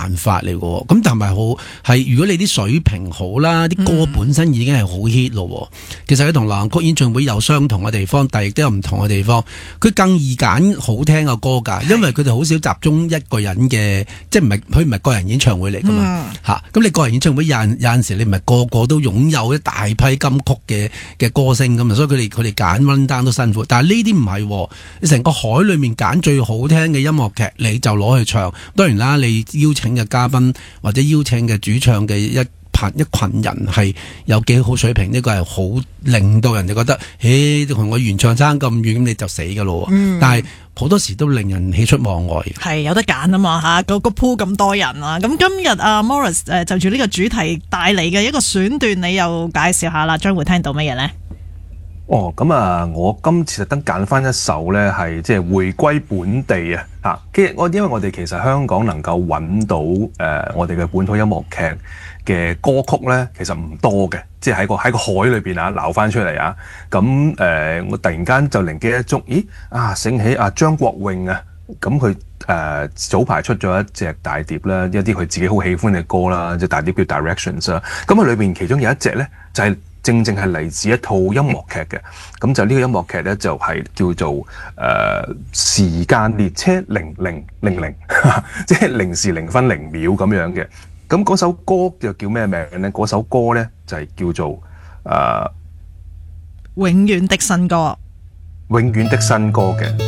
辦法嚟嘅。咁同埋係如果你啲水平好啦，啲歌本身已經係好 hit 咯。其實佢同流行曲演唱會有相同嘅地方，但係亦都有唔同嘅地方。佢更易揀好聽嘅歌㗎，因為佢哋好少集中一個人嘅，即係佢唔係個人演唱會嚟㗎嘛嚇。咁你個人演唱會有陣時你唔係個個都擁有一大批金曲嘅歌星㗎嘛，所以佢哋揀 run down 都辛苦。但係呢啲唔係，你成個海裡面揀最好聽嘅音樂劇，你就攞去唱。當然啦，你邀請嘅嘉賓或者邀請嘅主唱嘅一群人係有幾好水平，呢個係好令到人哋覺得，同我原唱爭咁遠，咁你就死㗎咯。但係好多時都令人喜出望外。係有得揀啊嘛嚇，個 pool 咁多人啊。咁今日Maurice 就住呢個主題帶嚟嘅一個選段，你又介紹下啦，將會聽到乜嘢呢？ 咁啊，我今次特登揀翻一首咧，係即係回歸本地啊嚇。因為我哋其實香港能夠揾到我哋嘅本土音樂劇嘅歌曲咧，其實唔多嘅，即係喺個海裏邊啊撈翻出嚟啊。咁我突然間就靈機一觸，醒起張國榮啊，咁佢早排出咗一隻大碟啦，一啲佢自己好喜歡嘅歌啦，即係大碟叫 Directions 啊。咁佢裏邊其中有一隻咧就係正係嚟自一套音樂劇嘅，咁就呢個音樂劇咧就係叫做時間列車0000，即係0時0分0秒咁樣嘅。咁嗰首歌就叫咩名咧？嗰首歌咧就係叫做永遠的新歌， 永遠的新歌嘅。